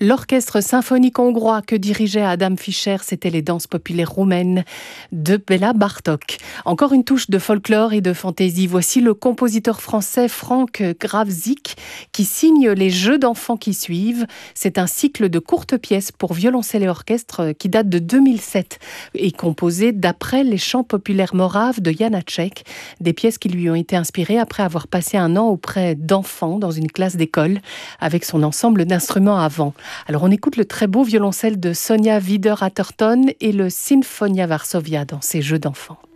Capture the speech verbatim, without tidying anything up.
L'orchestre symphonique hongrois que dirigeait Adam Fischer, c'était les danses populaires roumaines de Béla Bartók. Encore une touche de folklore et de fantaisie. Voici le compositeur français Frank Gravzik qui signe les jeux d'enfants qui suivent. C'est un cycle de courtes pièces pour violoncelle et orchestre qui date de deux mille sept et composé d'après les chants populaires moraves de Janáček, des pièces qui lui ont été inspirées après avoir passé un an auprès d'enfants dans une classe d'école avec son ensemble d'instruments à vent. Alors on écoute le très beau violoncelle de Sonia Wider-Atherton et le Sinfonia Varsovia dans ces jeux d'enfants.